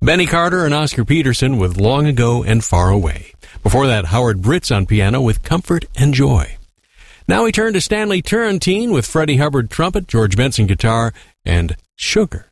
Benny Carter and Oscar Peterson with Long Ago and Far Away. Before that, Howard Britz on piano with Comfort and Joy. Now we turn to Stanley Turrentine with Freddie Hubbard trumpet, George Benson guitar, and Sugar.